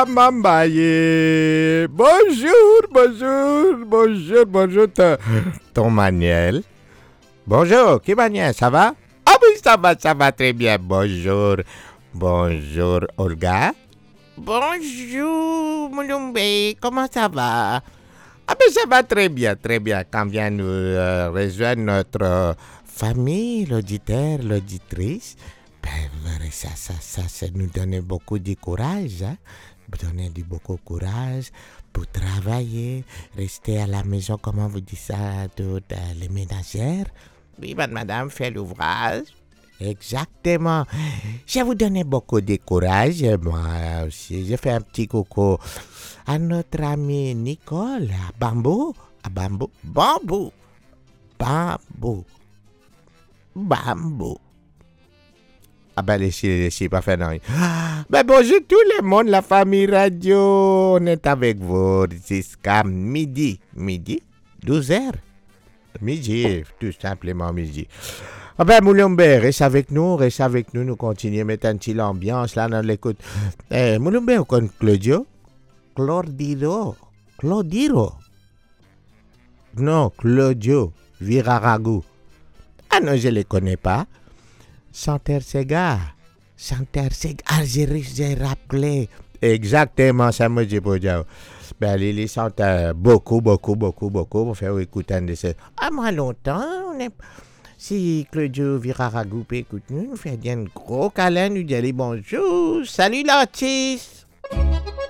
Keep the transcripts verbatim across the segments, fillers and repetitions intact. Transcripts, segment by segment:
Mambaye. Bonjour, bonjour, bonjour, bonjour, ton, ton Maniel. Bonjour, qui Maniel, ça va? Ah oui, ça va, ça va très bien. Bonjour, bonjour, Olga. Bonjour, Moulumbe, comment ça va? Ah ben ça va très bien, très bien. Quand vient nous euh, rejoindre notre euh, famille, l'auditeur, l'auditrice, ben vrai, ça, ça, ça, ça nous donne beaucoup de courage, hein? Donner du beaucoup de courage pour travailler, rester à la maison, comment vous dites ça, toutes euh, les ménagères. Oui, madame, fait l'ouvrage. Exactement. Je vous donne beaucoup de courage, moi aussi. Je fais un petit coucou à notre ami Nicole, à Bambou, à Bambou, Bambou, Bambou, Bambou. Ah ben, les filles, pas fait non. Ben bonjour tout le monde, la famille radio. On est avec vous jusqu'à midi. Midi? douze heures? Midi, tout simplement midi. Ah ben, Moulumbe, reste avec nous, reste avec nous. Nous continuons à mettre un petit l'ambiance là dans l'écoute. Eh, Moulumbe, on connaît Claudio? Claudiro. Claudiro. Non, Claudio Viraragu. Ah non, je ne les connais pas. Santer Sega. Santer Sega. Ah, j'ai, j'ai rappelé. Exactement, ça me dit pour dire. Ben, Lili chante beaucoup, beaucoup, beaucoup, beaucoup pour faire écouter un de ces. Ah, moi, longtemps, on est. Si Claudio Viraragu peut écouter nous, nous fait bien un gros câlin, nous dit bonjour. Salut l'artiste.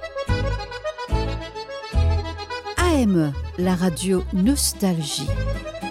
A M, la radio Nostalgie.